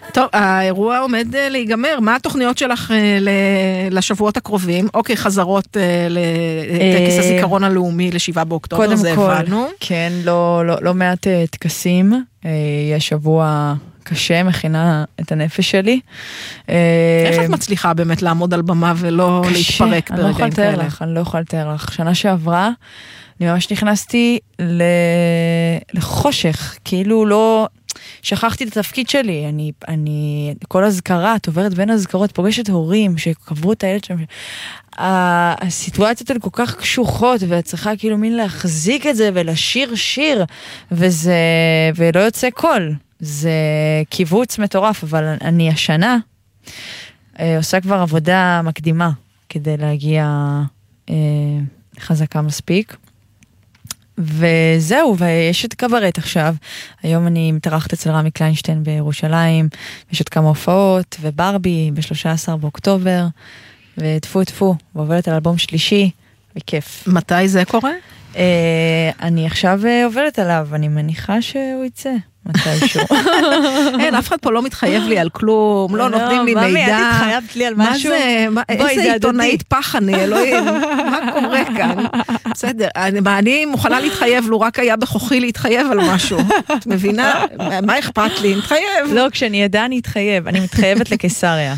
טוב, האירוע עומד להיגמר. מה התוכניות שלך לשבועות הקרובים? אוקיי, חזרות לטקס הזיכרון הלאומי ל7 באוקטובר, זה הבנו. כן, לא מעט טקסים. יש שבוע קשה, מכינה את הנפש שלי. איך את מצליחה באמת לעמוד על במה ולא להתפרק ברגעים כאלה? אני לא יכולה לתאר לך. שנה שעברה, אני ממש נכנסתי לחושך, כאילו לא... שכחתי את התפקיד שלי, אני כל הזכרה, את עוברת בין הזכרות, פוגשת הורים שקברו את הילד שם, הסיטואציות האלה כל כך קשוחות, ואת צריכה כאילו מין להחזיק את זה, ולשיר שיר, ולא יוצא קול, זה קיבוץ מטורף, אבל אני השנה, עושה כבר עבודה מקדימה, כדי להגיע חזקה מספיק, וזהו, ויש את קברט עכשיו. היום אני מתארחת אצל רמי קליינשטיין בירושלים, יש עוד כמה הופעות, וברבי ב-13 באוקטובר, ודפו דפו, ועובדת על אלבום שלישי, וכיף. מתי זה קורה? אני עכשיו עובדת עליו, אני מניחה שהוא יצא מתישהו. אין, אף אחד פה לא מתחייב לי על כלום, לא נותנים לי מידע. ממי, את התחייבת לי על משהו? איזה עיתונאית פח אני, אלוהים, מה קורה כאן? בסדר, אני מוכנה להתחייב, לו רק היה בכוחי להתחייב על משהו. את מבינה? מה אכפת לי? נתחייב. לא, כשאני ידע אני אתחייב, אני מתחייבת לקיסריה.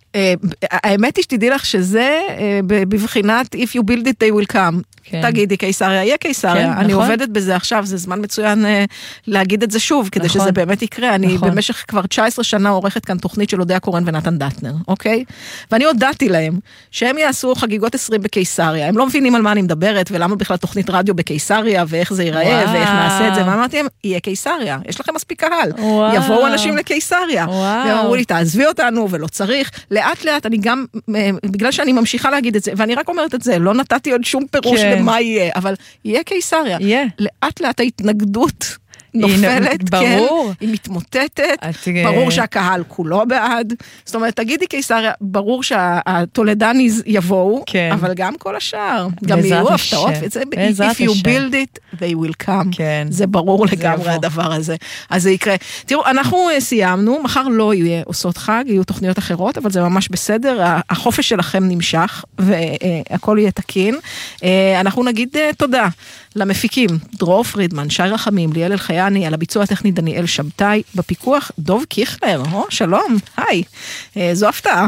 האמת היא שתדעי לך שזה בבחינת if you build it they will come. תגידי קיסריה, יהיה קיסריה. אני עובדת בזה עכשיו, זה זמן מצוין להגיד את זה שוב, כדי שזה באמת יקרה. אני במשך כבר 19 שנה עורכת כאן תוכנית של אודיה קורן ונתן דטנר, אוקיי? ואני הודעתי להם שהם יעשו חגיגות 20 בקיסריה. הם לא מבינים על מה אני מדברת, ולמה בכלל תוכנית רדיו בקיסריה, ואיך זה ייראה, ואיך נעשה את זה. ואמרתי להם, יהיה קיסריה. יש לכם מספיק קהל. יבואו אנשים לקיסריה. והם אמרו לי, תעזבי אותנו, ולא צריך. לאט לאט, אני גם, בגלל שאני ממשיכה להגיד את זה, ואני רק אומרת את זה, לא נתתי עוד שום פירוש למה יהיה, אבל יהיה קיסריה. לאט לאט ההתנגדות נופלת, ברור. היא מתמוטטת, ברור שהקהל כולו בעד, זאת אומרת, תגידי קיסריה, ברור שהטולדניז יבואו, אבל גם כל השאר, גם יהיו הפתעות, if you build it, they will come, זה ברור לגמרי הדבר הזה, אז זה יקרה. תראו, אנחנו סיימנו, מחר לא יהיה עושות חג, יהיו תוכניות אחרות, אבל זה ממש בסדר, החופש שלכם נמשך, והכל יהיה תקין, אנחנו נגיד תודה למפיקים, דרור פרידמן, שי רחמים, ליאל אלחייני, על הביצוע הטכני דניאל שבתאי, בפיקוח דוב קיכלר, שלום, היי, זו הפתעה,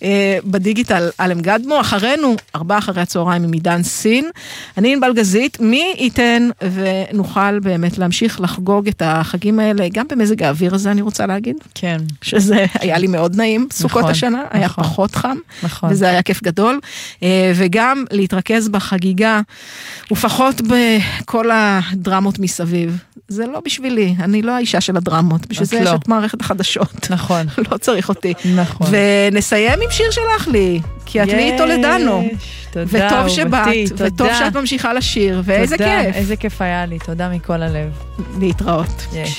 בדיגיטל אלם גדמו, אחרינו, 4 אחרי הצהריים עם עידן סין, אני ענבל גזית, מי ייתן ונוכל באמת להמשיך לחגוג את החגים האלה, גם במזג האוויר הזה אני רוצה להגיד, כן, שזה היה לי מאוד נעים, סוכות השנה, היה פחות חם, וזה היה כיף גדול, וגם להתרכז בחגיגה, ופחות כל הדרמות מסביב. זה לא בשבילי, אני לא האישה של הדרמות, בשביל זה יש את מערכת החדשות. נכון. לא צריך אותי. נכון. ונסיים עם שיר שלך לי, כי את לי תולדנו. תודה, וטוב שבאת, וטוב שאת ממשיכה לשיר, ואיזה כיף. איזה כיף היה לי, תודה מכל הלב. להתראות.